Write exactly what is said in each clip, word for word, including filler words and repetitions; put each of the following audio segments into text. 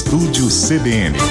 Estúdio C B N.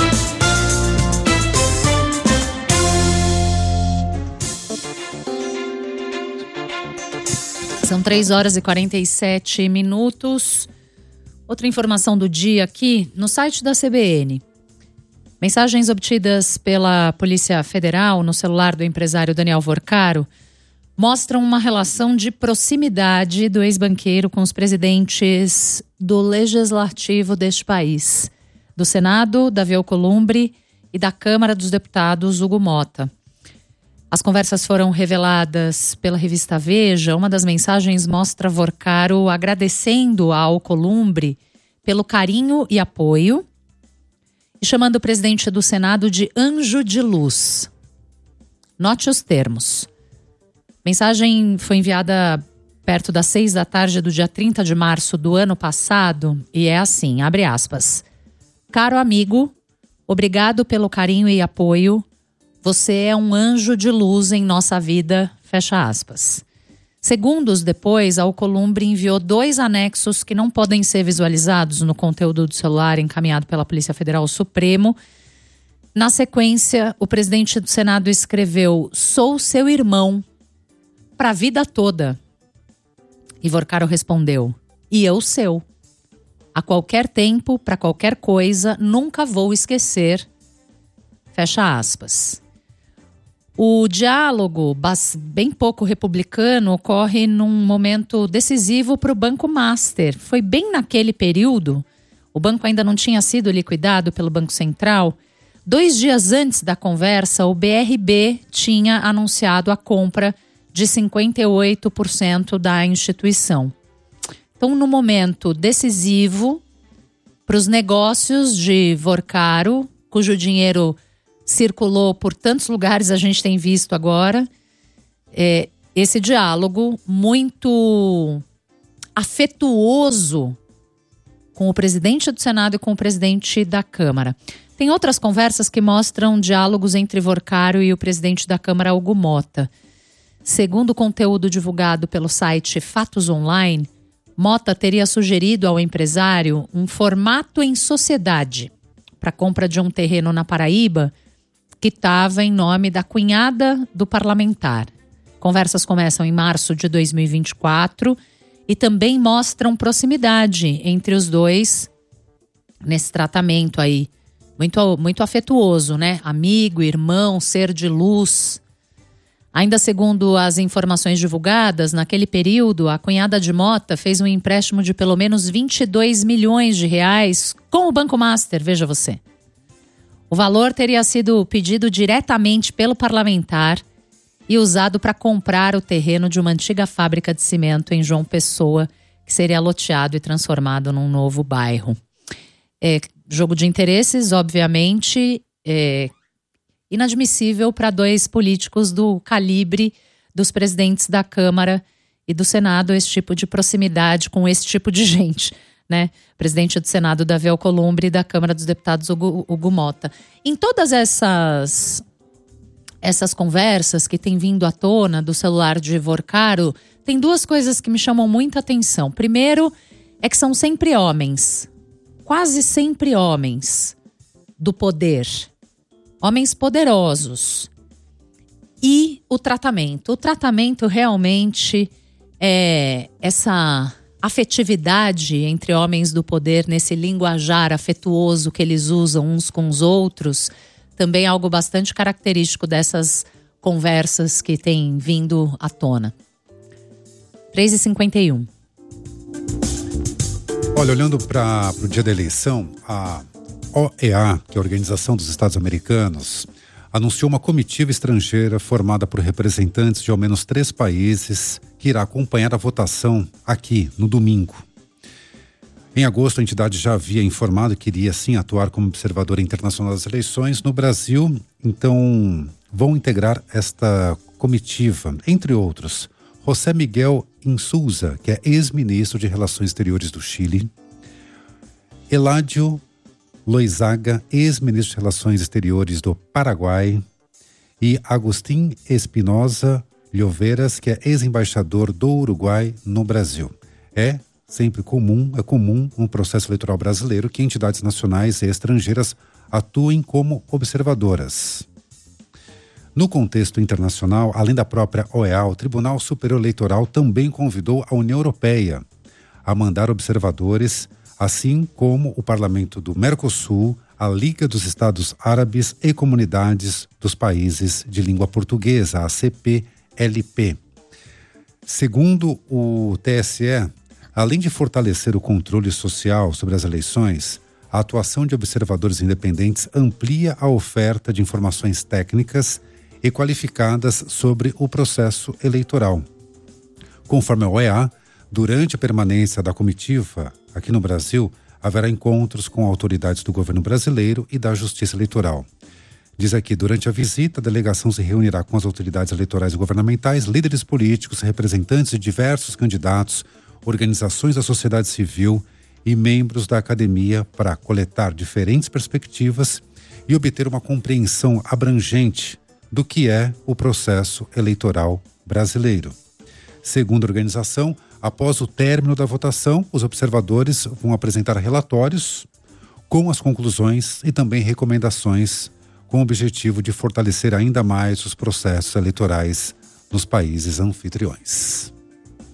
São três horas e quarenta e sete minutos. Outra informação do dia aqui no site da C B N. Mensagens obtidas pela Polícia Federal no celular do empresário Daniel Vorcaro mostram uma relação de proximidade do ex-banqueiro com os presidentes do Legislativo deste país, do Senado, Davi Alcolumbre, e da Câmara dos Deputados, Hugo Motta. As conversas foram reveladas pela revista Veja. Uma das mensagens mostra Vorcaro agradecendo a Alcolumbre pelo carinho e apoio e chamando o presidente do Senado de anjo de luz. Note os termos. A mensagem foi enviada perto das seis da tarde do dia trinta de março do ano passado e é assim, abre aspas. Caro amigo, obrigado pelo carinho e apoio. Você é um anjo de luz em nossa vida, fecha aspas. Segundos depois, a Alcolumbre enviou dois anexos que não podem ser visualizados no conteúdo do celular encaminhado pela Polícia Federal ao Supremo. Na sequência, o presidente do Senado escreveu: sou seu irmão, para a vida toda. E Vorcaro respondeu: e eu seu. A qualquer tempo, para qualquer coisa, nunca vou esquecer, fecha aspas. O diálogo, bem pouco republicano, ocorre num momento decisivo para o Banco Master. Foi bem naquele período, o banco ainda não tinha sido liquidado pelo Banco Central. Dois dias antes da conversa, o B R B tinha anunciado a compra de cinquenta e oito por cento da instituição. Então, no momento decisivo para os negócios de Vorcaro, cujo dinheiro circulou por tantos lugares, a gente tem visto agora, é, esse diálogo muito afetuoso com o presidente do Senado e com o presidente da Câmara. Tem outras conversas que mostram diálogos entre Vorcaro e o presidente da Câmara, Hugo Motta. Segundo o conteúdo divulgado pelo site Fatos Online, Motta teria sugerido ao empresário um formato em sociedade para a compra de um terreno na Paraíba que estava em nome da cunhada do parlamentar. Conversas começam em março de dois mil e vinte e quatro e também mostram proximidade entre os dois nesse tratamento aí, muito, muito afetuoso, né? Amigo, irmão, ser de luz. Ainda segundo as informações divulgadas, naquele período, a cunhada de Motta fez um empréstimo de pelo menos vinte e dois milhões de reais com o Banco Master, veja você. O valor teria sido pedido diretamente pelo parlamentar e usado para comprar o terreno de uma antiga fábrica de cimento em João Pessoa, que seria loteado e transformado num novo bairro. É, jogo de interesses, obviamente, é inadmissível para dois políticos do calibre dos presidentes da Câmara e do Senado, esse tipo de proximidade com esse tipo de gente, né? Presidente do Senado, Davi Alcolumbre, e da Câmara dos Deputados, Hugo, Hugo Motta. Em todas essas, essas conversas que têm vindo à tona do celular de Vorcaro, tem duas coisas que me chamam muita atenção. Primeiro, é que são sempre homens, quase sempre homens do poder. Homens poderosos. E o tratamento. O tratamento realmente é essa afetividade entre homens do poder, nesse linguajar afetuoso que eles usam uns com os outros, também é algo bastante característico dessas conversas que têm vindo à tona. três e cinquenta e um. Olha, olhando para o dia da eleição, a O E A, que é a Organização dos Estados Americanos, anunciou uma comitiva estrangeira formada por representantes de ao menos três países que irá acompanhar a votação aqui, no domingo. Em agosto, a entidade já havia informado que iria sim atuar como observadora internacional das eleições no Brasil. Então, vão integrar esta comitiva, entre outros, José Miguel Insulza, que é ex-ministro de Relações Exteriores do Chile, Eladio Loizaga, ex-ministro de Relações Exteriores do Paraguai, e Agustín Espinosa Lloveras, que é ex-embaixador do Uruguai no Brasil. É sempre comum, é comum no processo eleitoral brasileiro que entidades nacionais e estrangeiras atuem como observadoras. No contexto internacional, além da própria O E A, o Tribunal Superior Eleitoral também convidou a União Europeia a mandar observadores, assim como o Parlamento do Mercosul, a Liga dos Estados Árabes e comunidades dos países de língua portuguesa, a C P L P. Segundo o T S E, além de fortalecer o controle social sobre as eleições, a atuação de observadores independentes amplia a oferta de informações técnicas e qualificadas sobre o processo eleitoral. Conforme a O E A, durante a permanência da comitiva aqui no Brasil, haverá encontros com autoridades do governo brasileiro e da Justiça Eleitoral. Diz aqui, durante a visita, a delegação se reunirá com as autoridades eleitorais e governamentais, líderes políticos, representantes de diversos candidatos, organizações da sociedade civil e membros da academia para coletar diferentes perspectivas e obter uma compreensão abrangente do que é o processo eleitoral brasileiro. Segundo a organização, após o término da votação, os observadores vão apresentar relatórios com as conclusões e também recomendações com o objetivo de fortalecer ainda mais os processos eleitorais nos países anfitriões.